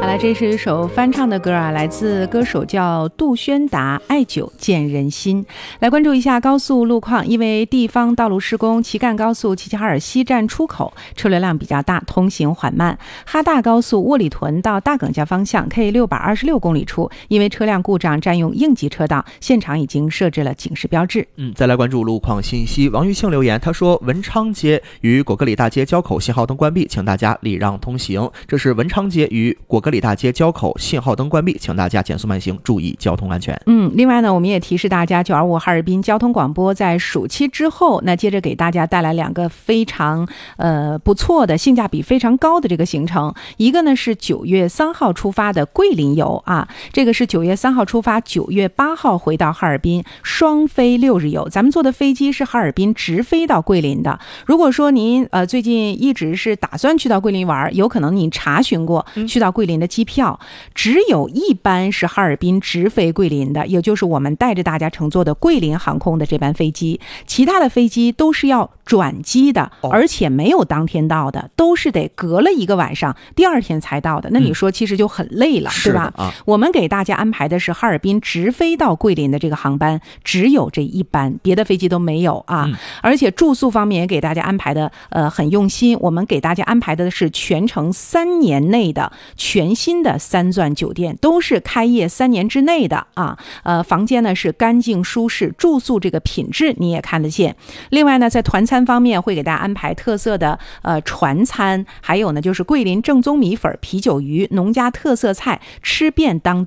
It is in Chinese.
好了，这是一首翻唱的歌啊，来自歌手叫杜宣达，爱久见人心。来关注一下高速路况，因为地方道路施工，旗干高速齐齐哈尔西站出口车流量比较大，通行缓慢。哈大高速窝里屯到大耿家方向 K626公里处，因为车辆故障占用应急车道，现场已经设置了警示标志。 再来关注路况信息。王玉庆留言，他说文昌街与果戈里大街交口信号灯关闭，请大家礼让通行。这是文昌街与果戈里大街交口信号灯关闭，请大家减速慢行，注意交通安全。 另外呢，我们也提示大家，925哈尔滨交通广播在暑期之后，那接着给大家带来2个非常不错的、性价比非常高的这个行程。一个呢是9月3号出发的桂林游啊，这个是9月3号出发，9月8号回到哈尔滨，双飞6日游。咱们坐的飞机是哈尔滨直飞到桂林的。如果说您最近一直是打算去到桂林玩，有可能您查询过去到桂林的机票，只有一班是哈尔滨直飞桂林的，也就是我们带着大家乘坐的桂林航空的这班飞机，其他的飞机都是要转机的，而且没有当天到的，都是得隔了1个晚上第2天才到的。那你说其实就很累了，对吧？我们给大家安排的是哈尔滨直飞到桂林的这个航班，只有这一班，别的飞机都没有啊。而且住宿方面也给大家安排的很用心，我们给大家安排的是全程3年内的全新的3钻酒店，都是开业3年之内的啊。房间呢是干净舒适，住宿这个品质你也看得见。另外呢，在团餐方面会给大家安排特色的船餐，还有呢就是桂林正宗米粉、啤酒鱼、农家特色菜，吃遍当地